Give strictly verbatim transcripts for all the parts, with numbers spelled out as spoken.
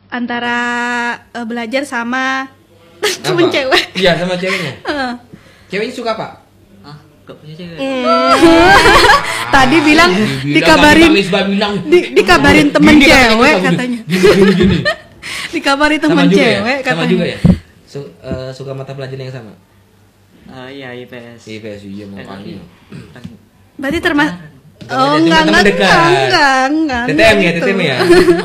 antara uh, belajar sama temen cewek. Iya, sama ceweknya. Uh. Ceweknya suka apa? Ah, gak punya cewek. Mm. Tadi bilang dikabarin bilang, di, dikabarin temen gini, cewek katanya. Gini, gini, gini. Dikabarin temen cewek ya? katanya. Sama juga ya? Su, uh, suka mata pelajaran yang sama? Ah, uh, iya, I P S. I P S iya mau panggil. Berarti termasuk oh enggak enggak, enggak enggak enggak T T M ya T T M ya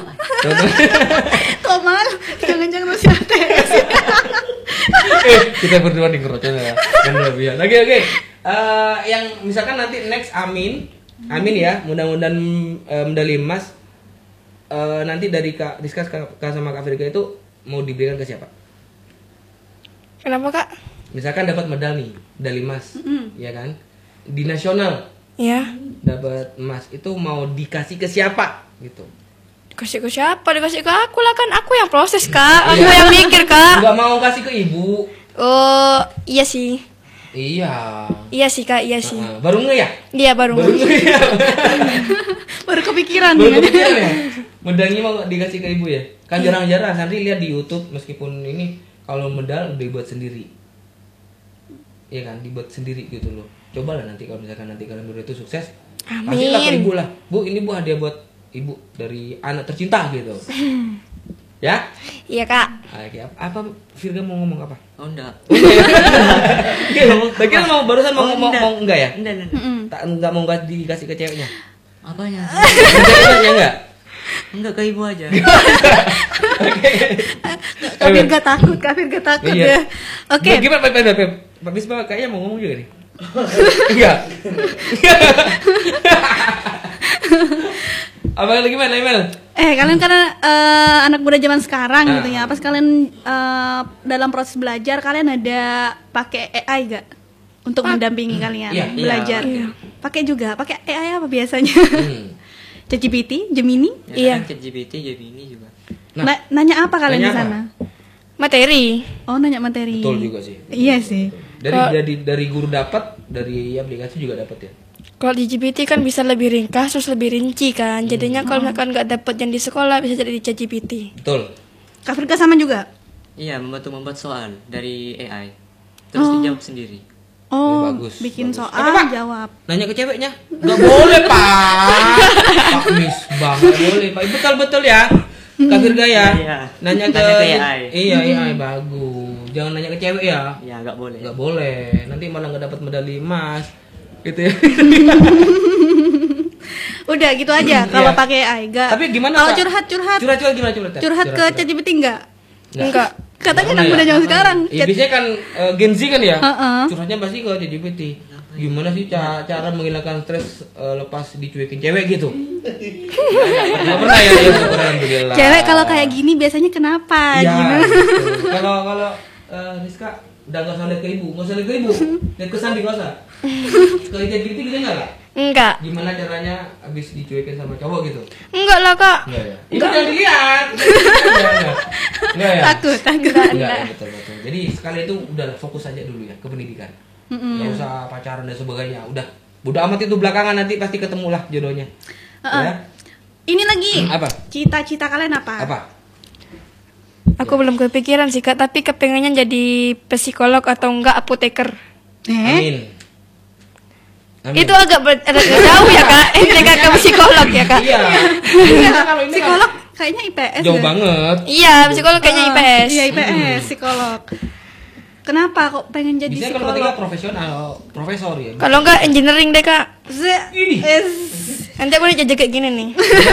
kok mal jangan-jangan masih A T S eh kita berdua nih ngerocok ya kan lebih oke oke yang misalkan nanti next amin amin ya mudah-mudahan uh, medali emas uh, nanti dari Kak Rizka sama Kak Firga itu mau diberikan ke siapa? Kenapa Kak? Misalkan dapat medali medali emas mm. ya kan di nasional. Iya. Dapat emas itu mau dikasih ke siapa gitu? Dikasih ke siapa? Dikasih ke aku lah kan aku yang proses Kak. Aku yang mikir Kak. Enggak mau kasih ke ibu. Oh iya sih. Iya. Iya sih Kak, iya sih. Uh, baru nge ya? Iya baru. Baru nge ya. Baru kepikiran. Baru kepikiran ya. Medalnya mau dikasih ke ibu ya? Kan jarang-jarang Sandri lihat di YouTube meskipun ini kalau medal dibuat sendiri. Iya kan, dibuat sendiri gitu loh. Cobalah nanti kalau misalkan nanti kalian berdua itu sukses, kasihlah ke ibu lah. Bu, ini Bu hadiah buat ibu dari anak tercinta gitu. Ya? Iya Kak. Oke, apa Virga mau ngomong apa? Oh enggak. Bagaimana mau barusan mau ngomong mau enggak ya? Enggak, enggak. Tak enggak mau dikasih ke ceweknya. Apanya? Ceweknya enggak? Enggak, ke ibu aja. Kak Virga takut, Kak Virga takut ya. Oke. Gimana Pak Pak Pak? Pak Bisma kayaknya mau ngomong juga nih. Enggak. Apa lagi gimana, Mel? Eh, kalian karena uh, anak muda zaman sekarang nah. gitu ya. Pas kalian uh, dalam proses belajar kalian ada pakai A I gak untuk Pak. mendampingi kalian iya, belajar? Iya. Pakai juga, pakai A I apa biasanya? Hmm. ChatGPT, Gemini? Ya, iya. ChatGPT, Gemini juga. Nah, Na- nanya apa kalian di sana? Materi. Oh, nanya materi. Betul juga sih. Iya sih. Dari Kalo, dari dari guru dapat, dari aplikasi juga dapat ya. Kalau di G P T kan bisa lebih ringkas terus lebih rinci kan. Jadinya hmm. kalau misalkan nggak dapat yang di sekolah bisa jadi di ChatGPT. Betul. Kak Firga sama juga? Iya, membantu membuat soal dari A I. Terus oh. dijawab sendiri. Oh, ya, bagus, bikin bagus. soal, Apa, jawab. Nanya ke ceweknya? Nggak boleh, Pak. Pak Miss banget boleh, Pak. Betul-betul ya. Kak Firga ya. Iya. Nanya ke, nanya ke A I. Iya, A I bagus. Jangan nanya ke cewek ya. Iya, nggak boleh. Nggak boleh. Nanti malah nggak dapat medali emas. Gitu ya. Udah gitu aja kalau iya. pakai A I. Gak. Tapi gimana? Kalau curhat-curhat. Curhat-curhat gimana curhat? Curhat ke ChatGPT enggak? Enggak. Katanya anak muda zaman sekarang. Iya, biasanya kan uh, Gen Z kan ya. Uh-uh. Curhatnya pasti ke ChatGPT. Gimana sih cara, cara menghilangkan stres uh, lepas dicuekin cewek gitu? Nggak pernah ya, ya alhamdulillah. Cewek kalau kayak gini biasanya kenapa? Ya, gimana? gitu. Kalau kalau uh, Rizka udah nggak usah lihat ke ibu, nggak usah lihat ke ibu, lihat ke Sandi nggak usah. Kalau ChatGPT gitu nggak lah? Enggak. Gimana caranya abis dicuekin sama cowok gitu? Enggak lah Kak. Enggak ya. Itu jangan dilihat. Enggak. Enggak ya. Takut, takut. Enggak, ya, betul betul. Jadi sekali itu udah fokus aja dulu ya ke pendidikan. Mm-hmm. Nggak usah pacaran dan sebagainya. Udah. Bodo amat itu belakangan nanti pasti ketemu lah jodohnya. Uh-uh. Ya. Ini lagi. Apa? Cita-cita kalian apa? Apa? Aku ya. belum kepikiran sih Kak, tapi kepengennya jadi psikolog atau enggak apoteker. Eh? Amin. Amin. Itu agak, ber- agak jauh ya Kak. Eh, mereka ke psikolog ya Kak. Iya. Psikolog kayaknya I P S. Jauh ya? banget. Iya, psikolog kayaknya I P S. Iya I P S, hmm. psikolog. Kenapa kok pengen jadi bisa psikolog? kalau profesional, profesor ya. Kalau enggak engineering deh Kak. Ini. Nanti aku nih jaga kayak gini nih.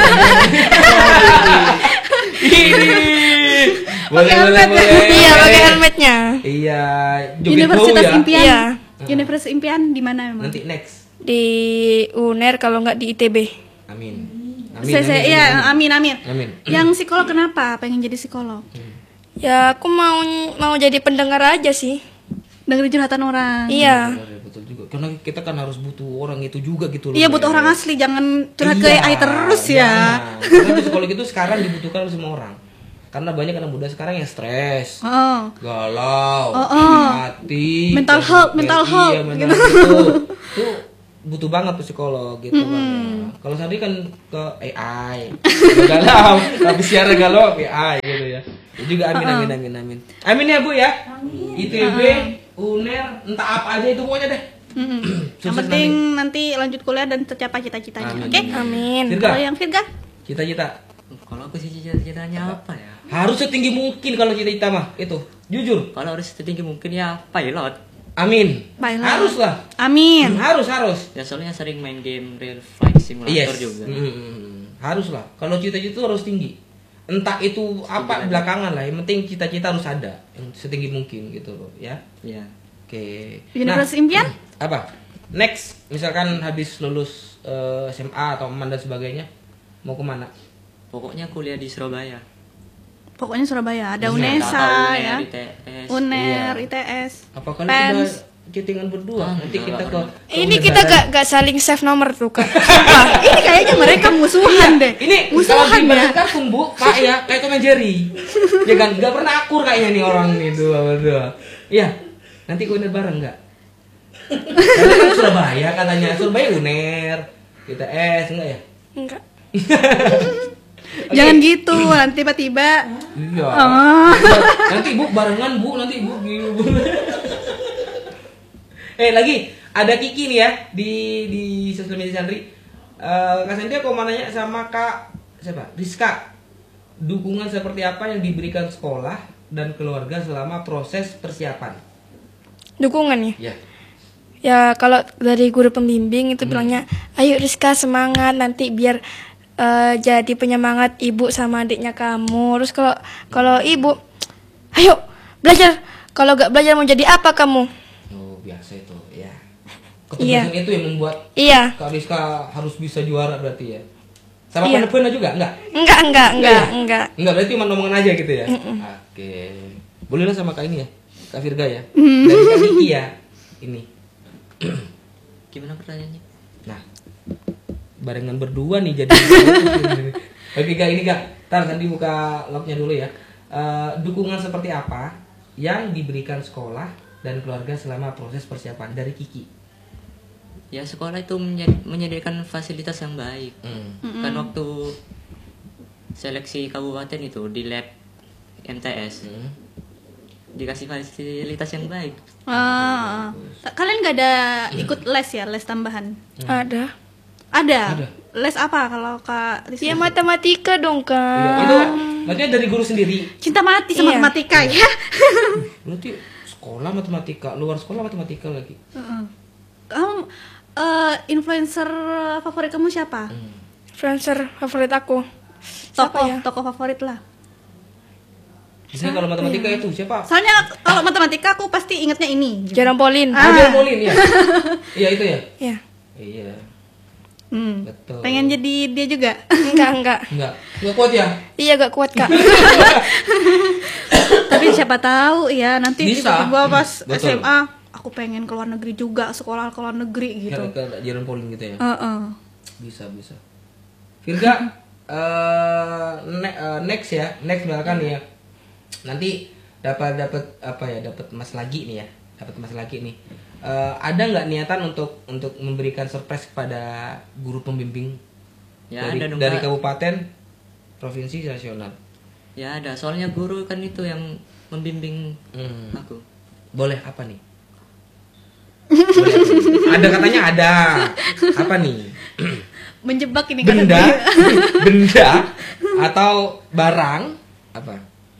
Ini. Boleh, boleh, boleh. Iya, pakai helmetnya. Iya, Universitas ya. Impian. Iya. Universitas Impian di mana memang? Nanti next. Di U N E R kalau enggak di I T B. Amin. Amin. Saya, saya, amin, ya, amin. amin, amin. Amin. Yang psikolog kenapa pengen jadi psikolog? Hmm. Ya, aku mau mau jadi pendengar aja sih. Dengerin curhatan orang. Iya. Ya, betul juga. Karena kita kan harus butuh orang itu juga gitu loh. Iya, butuh orang asli, jangan curhat ke A I terus ya. Karena psikolog itu sekarang dibutuhkan oleh semua orang. Karena banyak anak muda sekarang yang stres, oh. galau, oh, oh. mati, mental health, mental health, iya, mental health itu, itu butuh banget psikolog gitu mm-hmm. Kalau Sandi kan ke A I, galau, tapi siaran galau A I gitu Juga amin amin amin amin. Amin ya Bu ya. I T B, U N E R, entah apa aja itu pokoknya deh. Mm-mm. Yang Sukses penting nanti. lanjut kuliah dan tercapai cita-citanya. Amin. Oke? Amin. Virga, Kalau yang Virga? cita-cita Kalau aku sih cita-citanya apa ya? harus setinggi mungkin kalau cita-cita mah itu. Jujur. Kalau harus setinggi mungkin ya pilot. Amin. Pilot. Harus lah. Amin. Harus harus. Ya soalnya sering main game real flight simulator Yes. juga. Mm, harus lah. Kalau cita-cita itu harus tinggi. Entah itu apa Tinggi belakangan lah. Yang penting cita-cita harus ada yang setinggi mungkin gitu loh, ya. Iya. Oke. Universitas impian? Apa? Next, misalkan habis lulus eh, S M A atau M A dan sebagainya, mau kemana? Pokoknya kuliah di Surabaya. Pokoknya Surabaya. Ada Iya, UNESA Atau ya. I T S. U N E R, Iya. I T S. Apa kalian Pens. sudah chattingan berdua? Ah, Nanti kita ke, ke Ini kita Ungaran. gak, gak saling save nomor tuh kak. Ini kayaknya mereka musuhan deh. Ini kalau musuhan di ya. kartun Bu, Pak ya, kayak Tom and Jerry. Ya kan, nggak pernah akur kayaknya nih orang nih dua berdua. Iya, nanti kuliner bareng nggak? Karena kan Surabaya katanya, Surabaya U N E R, I T S enggak ya? Enggak. Oke. Jangan gitu, nanti tiba-tiba. Iya. Oh. Nanti Bu barengan Bu, nanti Bu. Bu. eh lagi ada Kiki nih ya di di sosial media Sandri. Eh Kak Sandri aku mau nanya sama Kak siapa? Rizka. Dukungan seperti apa yang diberikan sekolah dan keluarga selama proses persiapan? Dukungan ya. Ya. Ya kalau dari guru pembimbing itu bilangnya, ayo Rizka semangat nanti biar eh, jadi penyemangat ibu sama adiknya kamu. Terus kalau kalau ibu, ayo belajar. Kalau gak belajar mau jadi apa kamu? Oh biasa itu ya. Ketegasan itu yang membuat Iya. Kak Rizka harus bisa juara berarti ya. Sama Iya. penerbena juga enggak? Enggak enggak enggak ya? enggak. Enggak berarti cuma omongan aja gitu ya. Oke. Bolehlah sama Kak ini ya. Kak Virga ya. Dari Kak Niki ya. Ini. Gimana pertanyaannya? Nah. Barengan berdua nih jadi. Oke Kak ini Kak. Ntar nanti buka lognya dulu ya. Eh, dukungan seperti apa yang diberikan sekolah dan keluarga selama proses persiapan dari Kiki? Ya sekolah itu menye- menyediakan fasilitas yang baik. Hmm. Kan waktu seleksi kabupaten itu di lab M T S Hmm. dikasih fasilitas yang baik. Ah, ah. Kalian nggak ada ikut les ya, les tambahan? Ada. Ada. Ada. Les apa kalau Kak Rizky? Ya matematika dong Iya, kak. itu maksudnya dari guru sendiri. Cinta mati sama Iya. matematika ya. Berarti sekolah matematika, luar sekolah matematika lagi. Heeh. Kamu eh, influencer favorit kamu siapa? Influencer favorit aku. Siapa Tokoh, ya? tokoh favorit lah. Biasanya kalau matematika itu siapa? Soalnya kalau matematika aku pasti ingetnya ini. Jerome Pauline. Ah, Jerome Pauline ya. Iya itu ya. Ya. Iya. Hmm. Betul. Pengen jadi dia juga. Enggak enggak. Enggak. Enggak kuat ya? Iya gak kuat kak. Tapi siapa tahu ya nanti Bisa. tiba-tiba pas Betul. S M A aku pengen keluar negeri juga, sekolah ke luar negeri gitu. Ke, ke Jerome Pauline gitu ya. Heeh. Bisa, bisa. Virga eh ne- eh, next ya. Next misalkan nih ya. Nanti dapat dapat apa ya? Dapat emas lagi nih ya. Dapat emas lagi nih. Eh, ada nggak niatan untuk untuk memberikan surprise kepada guru pembimbing Ya dari, ada dong dari Kak. kabupaten, provinsi, nasional? Ya ada, soalnya guru kan itu yang membimbing Hmm. aku. Boleh apa nih? Boleh apa nih? Ada katanya ada. Apa nih? Menjebak ini Benda, kan. benda atau barang apa?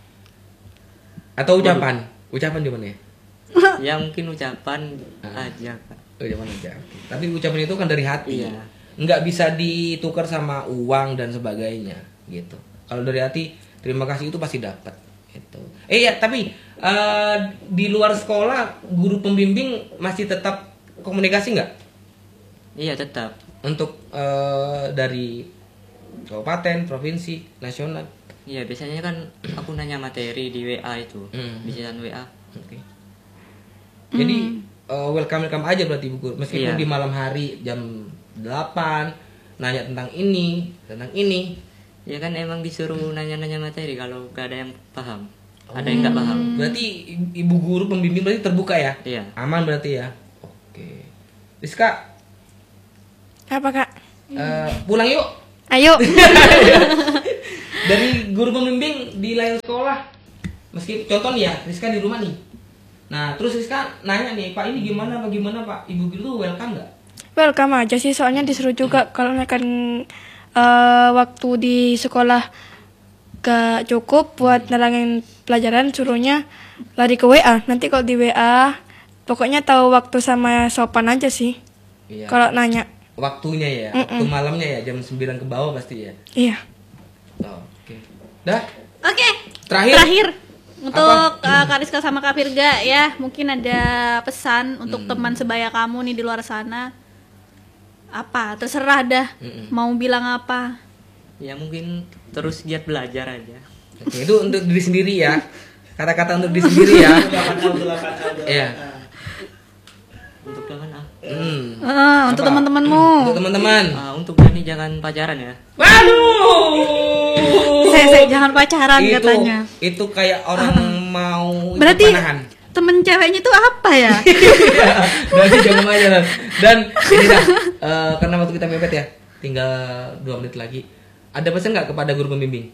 Atau ucapan? Ucapan gimana ya? Ya mungkin ucapan Ah. aja Kak. Ucapan aja. Oke. Tapi ucapan itu kan dari hati. Iya. Nggak bisa ditukar sama uang dan sebagainya gitu. Kalau dari hati, terima kasih itu pasti dapat. Gitu. Eh ya, tapi eh, di luar sekolah guru pembimbing masih tetap komunikasi nggak? Iya tetap. Untuk eh, dari kabupaten, provinsi, nasional. Iya biasanya kan aku nanya materi di W A itu, Hmm. di chatan W A. Oke. Jadi eh, welcome welcome aja berarti Bu Guru. Meskipun Iya. di malam hari jam delapan nanya tentang ini, tentang ini. Ya kan emang disuruh nanya-nanya materi kalau gak ada yang paham. Ada yang nggak paham. Berarti i- ibu guru pembimbing berarti terbuka ya? Iya. Aman berarti ya. Oke. Rizka, Apa kak? eh, pulang yuk. Ayo. Dari guru pembimbing di lain sekolah meski contoh nih ya, Rizka di rumah nih. Nah, terus Rizka nanya nih, Pak ini gimana, bagaimana Pak? Ibu guru welcome nggak? Welcome aja sih, soalnya disuruh juga kalau kan uh, waktu di sekolah gak cukup buat nerangin pelajaran, suruhnya lari ke W A. Nanti kalau di W A, pokoknya tahu waktu sama sopan aja sih. Iya. Kalau nanya. Waktunya ya, Mm-mm. waktu malamnya ya, jam sembilan ke bawah pasti ya. Iya. Oh, oke. Dah. Oke. Terakhir. Terakhir untuk Apa? uh, Kak Rizka sama Kak Virga ya, mungkin ada pesan untuk Hmm. teman sebaya kamu nih di luar sana. Apa? Terserah dah. Mm-mm. Mau bilang apa? Ya mungkin terus giat belajar aja. Oke, itu untuk diri sendiri ya. Kata-kata untuk diri sendiri ya. Iya. Untuk jangan ah. Hmm. Ah, untuk Apa? teman-temanmu. Untuk teman-teman. Ah, untuk Dani jangan pacaran ya. Waduh. Saya, saya jangan pacaran itu, katanya. Itu kayak orang mau ikut Berarti panahan. temen ceweknya itu apa ya? Berarti jangan pacaran. Dan ini dah, eh, karena waktu kita mepet ya, tinggal dua menit lagi. Ada pesan nggak kepada guru pembimbing?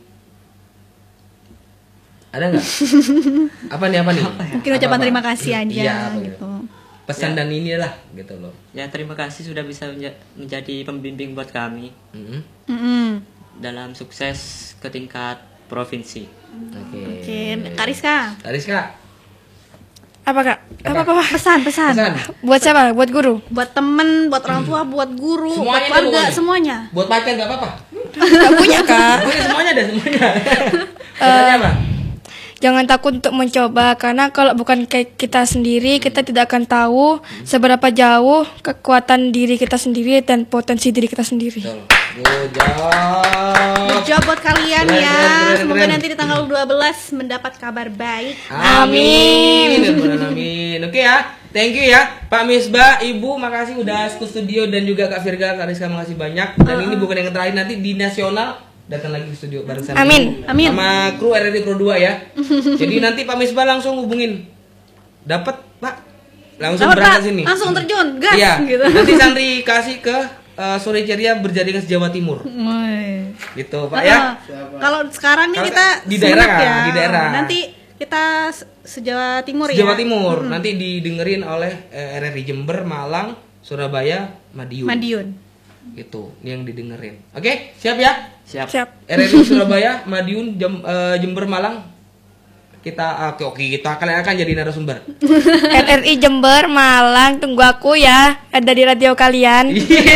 Ada nggak? Apa nih apa nih? Mungkin ucapan Apa-apa? terima kasih aja Iya, apa gitu. Pesan Ya. dan inilah gitu loh. Ya terima kasih sudah bisa menja- menjadi pembimbing buat kami Mm-mm. Mm-mm. dalam sukses ke tingkat provinsi. Oke. Oke, Kak Rizka. Kak Rizka, Apa kak? Apa Apa? apa? Pesan, pesan. pesan. Buat siapa? Buat guru? Buat temen, buat orang tua, buat guru, buat Semuanya keluarga, pokoknya. semuanya. Buat pacar nggak apa-apa. Gak punya kak. Pokoknya semuanya ada semuanya. Pesannya apa? Jangan takut untuk mencoba, karena kalau bukan kayak kita sendiri, kita tidak akan tahu seberapa jauh kekuatan diri kita sendiri dan potensi diri kita sendiri. Betul. Good job. Good job buat kalian Keren, ya. keren, keren, Semoga keren. nanti di tanggal dua belas mendapat kabar baik. Amin. Amin. Amin. Oke ya. Thank you ya Pak Misbah, Ibu, makasih udah ke studio, dan juga Kak Virga, Kak Rizka, makasih banyak. Dan ini bukan yang terakhir, nanti di nasional datang lagi ke studio bareng sama Amin. Ibu. Amin. Sama kru R R D Pro dua ya. Jadi nanti Pak Misbah langsung hubungin. Dapat, Pak. Langsung Dapat, berangkat Pak. sini. Langsung terjun, gas Iya. gitu. Nanti Sandri kasih ke uh, Sore Ceria Berjaringan Jawa Timur. Woi. Gitu, Pak ya. Ah, Kalau sekarang nih Kalau kita di daerah, Sumenep ya. di daerah. Nanti kita se- se-Jawa Timur ya. Jawa Timur. Nanti didengerin oleh eh, R R I Jember, Malang, Surabaya, Madiun. Madiun. Gitu, ini yang didengerin. Oke, siap ya? Siap. Siap. R R I Surabaya, Madiun, Jem- eh, Jember, Malang. Kita oke oke kita kalian akan jadi narasumber. R R I Jember, Malang, tunggu aku ya. Ada di radio kalian.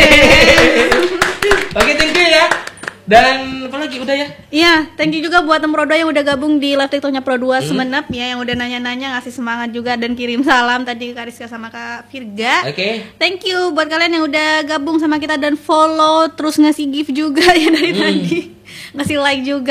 Oke, thank you ya. Dan apa lagi udah ya? Iya, thank you juga buat Tem Pro dua yang udah gabung di live TikToknya Pro dua Sumenep ya, yang udah nanya-nanya, ngasih semangat juga dan kirim salam tadi ke Kak Rizka sama Kak Virga. Oke. Thank you buat kalian yang udah gabung sama kita dan follow, terus ngasih gift juga ya dari tadi. Ngasih like juga.